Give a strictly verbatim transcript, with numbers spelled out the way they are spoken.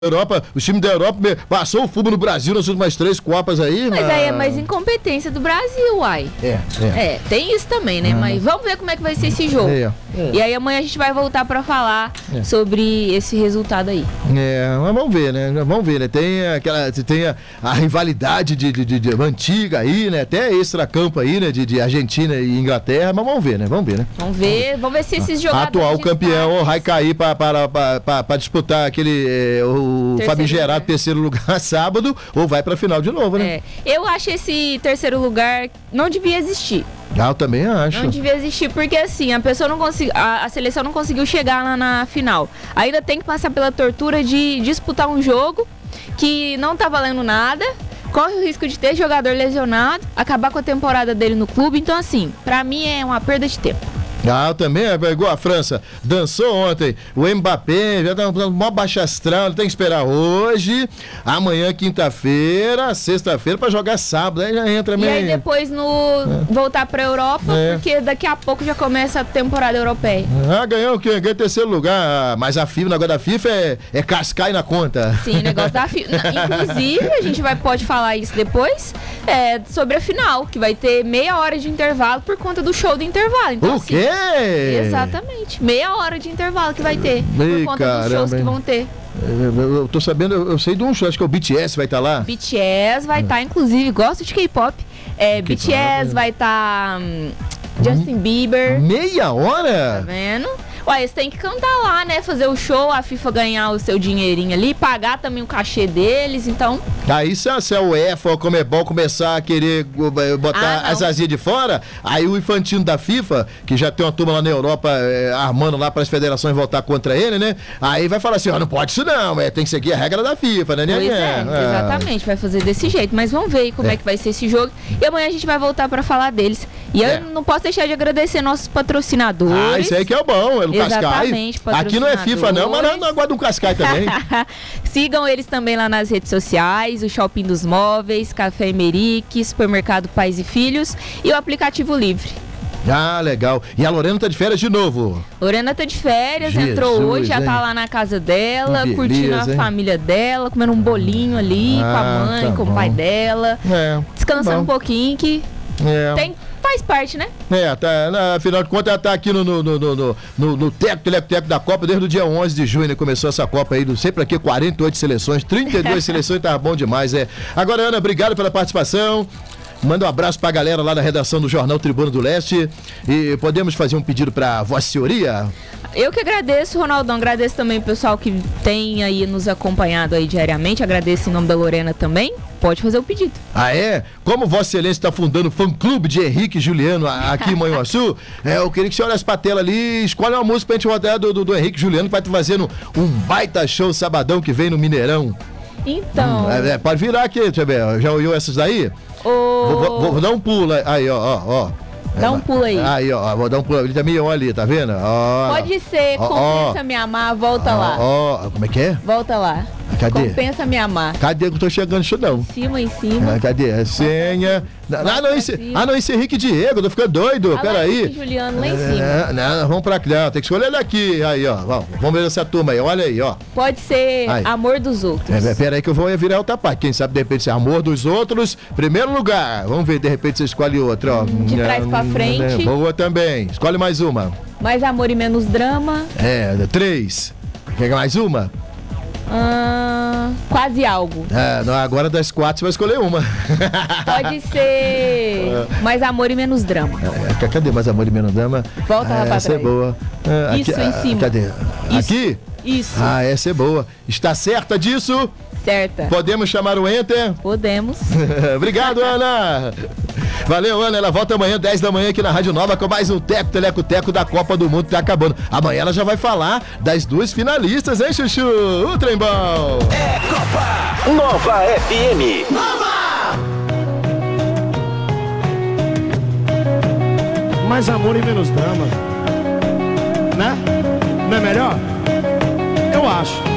Europa, o time da Europa passou o fumo no Brasil nas últimas três Copas aí, mas... Mas aí é mais incompetência do Brasil, uai. É, é. É, tem isso também, né? Hum. Mas vamos ver como é que vai ser esse jogo. É, é. E aí amanhã a gente vai voltar pra falar é. sobre esse resultado aí. É, mas vamos ver, né? Vamos ver, né? Tem aquela, tem a, a rivalidade de, de, de, de antiga aí, né? Até extra-campo aí, né? De, de Argentina e Inglaterra, mas vamos ver, né? Vamos ver, né? Vamos ver, vamos ver se esses jogadores... Atual campeão vai cair pra, pra, pra, pra, pra disputar aquele... É, o o famigerado terceiro lugar sábado, ou vai pra final de novo, né? É. Eu acho esse terceiro lugar não devia existir. Ah, eu também acho. Não devia existir, porque assim, a pessoa não conseguiu, a, a seleção não conseguiu chegar lá na final. Ainda tem que passar pela tortura de disputar um jogo que não tá valendo nada, corre o risco de ter jogador lesionado, acabar com a temporada dele no clube. Então assim, pra mim é uma perda de tempo. Ah, também é igual a França, dançou ontem, o Mbappé já tá um mó baixa astral, ele tem que esperar hoje, amanhã quinta-feira, sexta-feira pra jogar sábado, aí já entra meio... E aí depois no é. voltar pra Europa, é. porque daqui a pouco já começa a temporada europeia. Ah, ganhou o quê? Ganhou terceiro lugar, mas a FIFA, o negócio da FIFA é, é cascai na conta. Sim, negócio da FIFA, inclusive a gente vai, pode falar isso depois, é, sobre a final, que vai ter meia hora de intervalo por conta do show do intervalo. Então, o assim, quê? Exatamente, meia hora de intervalo que vai ter. Ei, por conta caramba, dos shows que vão ter. Eu, eu tô sabendo, eu, eu sei de um show, acho que é o B T S vai estar tá lá. B T S vai estar, tá, inclusive, gosto de K-pop. É, B T S vai estar, tá, um, Justin Bieber. Meia hora? Tá vendo? Ué, eles têm que cantar lá, né? Fazer o show, a FIFA ganhar o seu dinheirinho ali, pagar também o cachê deles, então... Aí se a, se a UEFA ou a Comebol começar a querer botar ah, as asinhas de fora, aí o Infantino da FIFA, que já tem uma turma lá na Europa é, armando lá para as federações voltar contra ele, né? Aí vai falar assim, ó, oh, não pode isso não, é, tem que seguir a regra da FIFA, né? Pois é, é, exatamente, vai fazer desse jeito, mas vamos ver aí como é. é que vai ser esse jogo, e amanhã a gente vai voltar para falar deles. E é. eu não posso deixar de agradecer nossos patrocinadores. Ah, isso aí que é bom, é no Exatamente, Cascai. Aqui não é FIFA não, mas não aguarda um Cascai também. Sigam eles também lá nas redes sociais, o Shopping dos Móveis, Café Emerique, Supermercado Pais e Filhos e o aplicativo Livre. Ah, legal. E a Lorena tá de férias de novo? Lorena tá de férias, Jesus, entrou hoje, já hein? tá lá na casa dela, Beleza, curtindo a hein? família dela, comendo um bolinho ali ah, com a mãe, tá com bom. o pai dela. É, descansando tá um pouquinho que é. tem... Faz parte, né? É, tá, na, afinal de contas, ela tá aqui no, no, no, no, no, no Teco, Teleco, Teco da Copa desde o dia onze de junho, né? Começou essa Copa aí, do, sempre aqui, quarenta e oito seleções, trinta e duas seleções, tá bom demais, é. Agora, Ana, obrigado pela participação. Manda um abraço pra galera lá da redação do Jornal Tribuna do Leste. E podemos fazer um pedido pra Vossa Senhoria? Eu que agradeço, Ronaldão. Agradeço também o pessoal que tem aí nos acompanhado aí diariamente. Agradeço em nome da Lorena também. Pode fazer o pedido. Ah, é? Como Vossa Excelência está fundando o fã-clube de Henrique e Juliano aqui em Manhuaçu, é, eu queria que você olhasse pra tela ali e escolhe uma música pra gente rodar do, do, do Henrique e Juliano, que vai estar fazendo um baita show sabadão que vem no Mineirão. Então... Hum, é, é, pode virar aqui, deixa eu ver. Já ouviu essas daí? Oh... Vou, vou, vou dar um pulo aí, ó, ó, ó. Dá um pulo aí. Aí, ó, vou dar um pulo. Ele também olha ali, tá vendo? Ó, pode ser, ó, compensa ó, me amar, volta ó, lá. Ó, como é que é? Volta lá. Cadê? Compensa me amar. Cadê que eu tô chegando isso não? Em cima, em cima. Ah, cadê? A senha. Ah, não, esse, ah, não, esse Henrique Diego, eu tô ficando doido, ah, peraí. Henrique Juliano lá em é, cima. Não, vamos pra cá, tem que escolher daqui. Aí, ó, vamos, vamos ver essa turma aí, olha aí, ó. Pode ser aí. Amor dos Outros. É, peraí que eu vou virar outra parte, quem sabe de repente se é Amor dos Outros, primeiro lugar. Vamos ver, de repente você escolhe outra, ó. De trás pra frente. Boa também, escolhe mais uma. Mais Amor e Menos Drama. É, três. Quer mais uma? Hum, quase Algo. É, não, agora das quatro você vai escolher uma. Pode ser Mais Amor e Menos Drama. É, cadê Mais Amor e Menos Drama? Volta lá ah, pra essa trás. é boa. Ah, Isso, aqui, em cima. Cadê? Isso. Aqui? Isso. Ah, essa é boa. Está certa disso? Certa. Podemos chamar o Enter? Podemos. Obrigado, Ana. Valeu, Ana. Ela volta amanhã, dez da manhã, aqui na Rádio Nova, com mais um Teco, Teleco, Teco da Copa do Mundo que tá acabando. Amanhã ela já vai falar das duas finalistas, hein, Chuchu? O trem bom. É Copa Nova F M. Nova! Mais amor e menos drama. Né? Não é melhor? Eu acho.